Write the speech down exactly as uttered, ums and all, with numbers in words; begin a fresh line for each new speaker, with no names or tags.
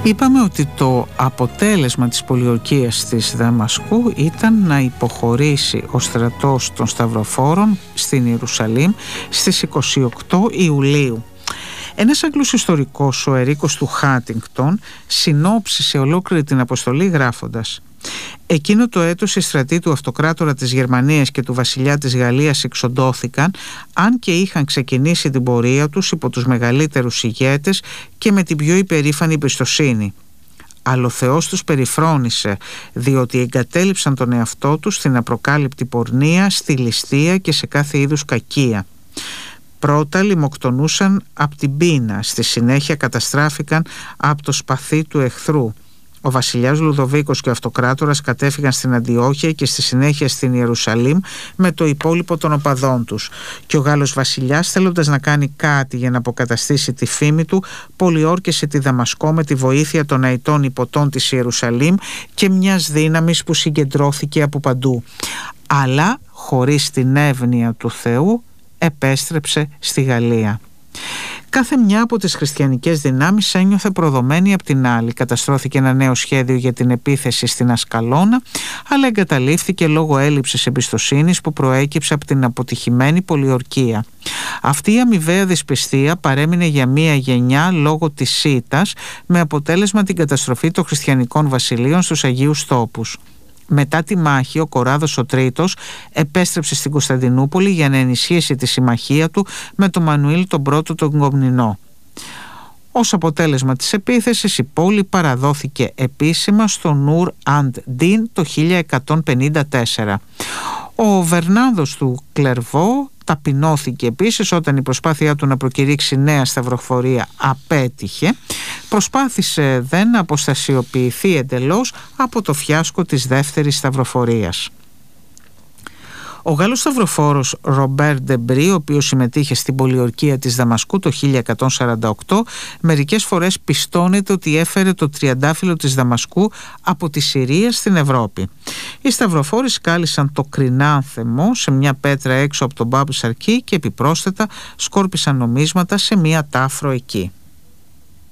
Είπαμε ότι το αποτέλεσμα της πολιορκίας της Δαμασκού ήταν να υποχωρήσει ο στρατός των Σταυροφόρων στην Ιερουσαλήμ στις είκοσι οκτώ Ιουλίου. Ένας Άγγλος ιστορικός, ο Ερίκος του Χάτιγκτον, συνόψισε ολόκληρη την αποστολή γράφοντας: «Εκείνο το έτος οι στρατοί του αυτοκράτορα της Γερμανίας και του βασιλιά της Γαλλίας εξοντώθηκαν, αν και είχαν ξεκινήσει την πορεία τους υπό τους μεγαλύτερους ηγέτες και με την πιο υπερήφανη εμπιστοσύνη. Αλλά ο Θεός τους περιφρόνησε, διότι εγκατέλειψαν τον εαυτό τους στην απροκάλυπτη πορνεία, στη ληστεία και σε κάθε είδους κακία. Πρώτα λιμοκτονούσαν από την πείνα, στη συνέχεια καταστράφηκαν από το σπαθί του εχθρού. Ο βασιλιάς Λουδοβίκος και ο αυτοκράτορας κατέφυγαν στην Αντιόχεια και στη συνέχεια στην Ιερουσαλήμ με το υπόλοιπο των οπαδών τους. Και ο Γάλλος βασιλιάς, θέλοντας να κάνει κάτι για να αποκαταστήσει τη φήμη του, πολιόρκησε τη Δαμασκό με τη βοήθεια των αητών υποτών της Ιερουσαλήμ και μιας δύναμης που συγκεντρώθηκε από παντού. Αλλά χωρίς την εύνοια του Θεού επέστρεψε στη Γαλλία. Κάθε μια από τις χριστιανικές δυνάμεις ένιωθε προδομένη από την άλλη. Καταστρώθηκε ένα νέο σχέδιο για την επίθεση στην Ασκαλώνα, αλλά εγκαταλείφθηκε λόγω έλλειψης εμπιστοσύνης που προέκυψε από την αποτυχημένη πολιορκία. Αυτή η αμοιβαία δυσπιστία παρέμεινε για μία γενιά λόγω της Σίτας, με αποτέλεσμα την καταστροφή των χριστιανικών βασιλείων στους Αγίους Τόπους. Μετά τη μάχη, ο Κοράδος ο Τρίτος επέστρεψε στην Κωνσταντινούπολη για να ενισχύσει τη συμμαχία του με τον Μανουήλ τον Πρώτο τον Κομνηνό. Ως αποτέλεσμα της επίθεσης, η πόλη παραδόθηκε επίσημα στο Νούρ αντ Ντίν το χίλια εκατόν πενήντα τέσσερα. Ο Βερνάνδος του Κλερβό ταπεινώθηκε επίσης όταν η προσπάθειά του να προκηρύξει νέα σταυροφορία απέτυχε. Προσπάθησε δε να αποστασιοποιηθεί εντελώς από το φιάσκο της δεύτερης σταυροφορίας. Ο Γάλλος σταυροφόρος Ρομπέρ Ντεμπρί, ο οποίος συμμετείχε στην πολιορκία της Δαμασκού το χίλια εκατόν σαράντα οκτώ, μερικές φορές πιστώνεται ότι έφερε το τριαντάφυλλο της Δαμασκού από τη Συρία στην Ευρώπη. Οι σταυροφόροι σκάλισαν το κρινάνθεμο σε μια πέτρα έξω από τον Μπάμπη Σαρκή και επιπρόσθετα σκόρπισαν νομίσματα σε μια τάφρο εκεί.